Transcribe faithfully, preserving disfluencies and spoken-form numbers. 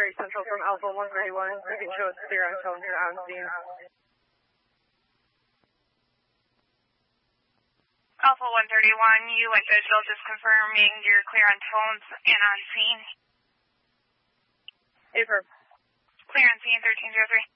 Gary Central from Alpha one thirty-one. We can show it's clear on tone here on scene. Alpha one thirty-one, you went digital, just confirming you're clear on tones and on scene. Affirm. Clear on scene, thirteen oh three.